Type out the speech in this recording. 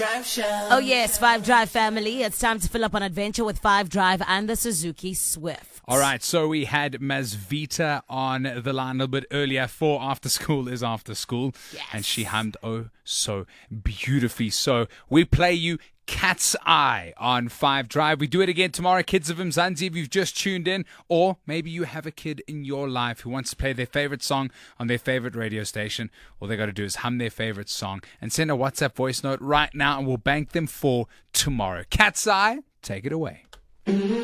Oh yes, Five Drive family. It's time to fill up on adventure with Five Drive and the Suzuki Swift. All right, so we had Masvita on the line a little bit earlier for After School is After School. Yes. And she hummed oh so beautifully. So we play you Cat's Eye on Five Drive. We do it again tomorrow. Kids of Mzansi, if you've just tuned in, or maybe you have a kid in your life who wants to play their favorite song on their favorite radio station. All they got to do is hum their favorite song and send a WhatsApp voice note right now, and we'll bank them for tomorrow. Cat's Eye, take it away.